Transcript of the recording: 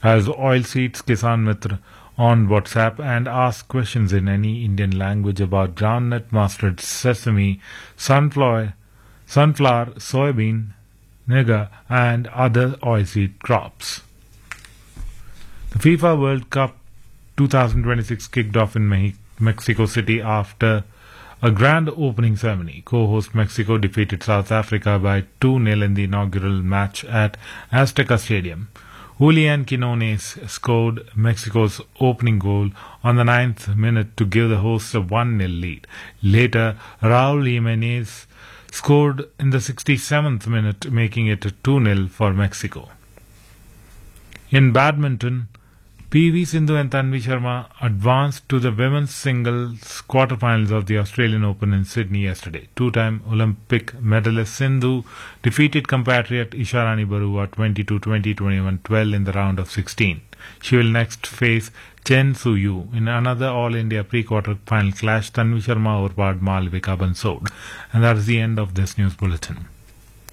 as Oilseeds Kisan Mitra on WhatsApp and ask questions in any Indian language about groundnut, mustard, sesame, sunflower, soybean, nigger, and other oilseed crops. The FIFA World Cup 2026 kicked off in Mexico City after a grand opening ceremony. Co-host Mexico defeated South Africa by 2-0 in the inaugural match at Azteca Stadium. Julian Quinones scored Mexico's opening goal on the 9th minute to give the hosts a 1-0 lead. Later, Raul Jimenez scored in the 67th minute, making it 2-0 for Mexico. In badminton, PV Sindhu and Tanvi Sharma advanced to the women's singles quarterfinals of the Australian Open in Sydney yesterday. Two-time Olympic medalist Sindhu defeated compatriot Isharani Barua 22-20, 21-12 in the round of 16. She will next face Chen Su-yu in another All-India pre-quarter final clash. Tanvi Sharma overpowered Malvika Bansod. And that is the end of this news bulletin.